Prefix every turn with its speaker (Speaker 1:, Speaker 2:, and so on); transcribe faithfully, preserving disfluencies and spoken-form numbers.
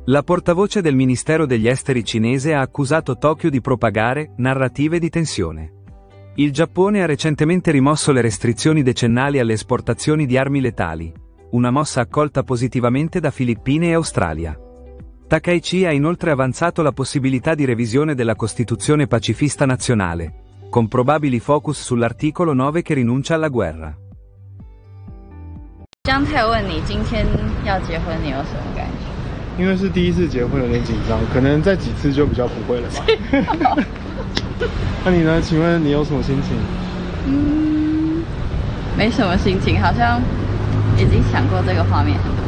Speaker 1: La portavoce del Ministero degli Esteri cinese ha accusato Tokyo di propagare narrative di tensione. Il Giappone ha recentemente rimosso le restrizioni decennali alle esportazioni di armi letali, una mossa accolta positivamente da Filippine e Australia. Takaichi ha inoltre avanzato la possibilità di revisione della Costituzione pacifista nazionale, con probabili focus sull'articolo nove che rinuncia alla guerra.
Speaker 2: 江太问你今天要结婚，你有什么感觉？
Speaker 3: 因为是第一次结婚，有点紧张，可能再几次就比较不会了吧。那你呢？请问你有什么心情？
Speaker 2: 嗯，没什么心情，好像已经想过这个画面很多